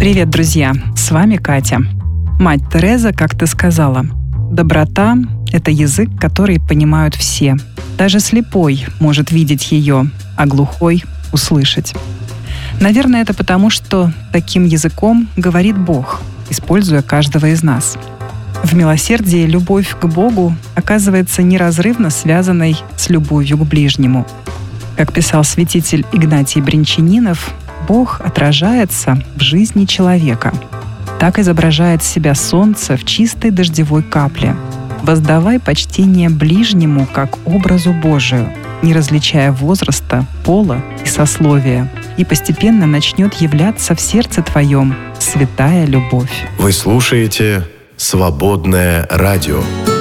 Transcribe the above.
Привет, друзья! С вами Катя. Мать Тереза как-то сказала: «Доброта — это язык, который понимают все. Даже слепой может видеть ее, а глухой — услышать». Наверное, это потому, что таким языком говорит Бог, используя каждого из нас. В милосердии любовь к Богу оказывается неразрывно связанной с любовью к ближнему. Как писал святитель Игнатий Брянчанинов, Бог отражается в жизни человека. Так изображает себя солнце в чистой дождевой капле. Воздавай почтение ближнему как образу Божию, не различая возраста, пола и сословия, и постепенно начнет являться в сердце твоем святая любовь. Вы слушаете «Свободное радио».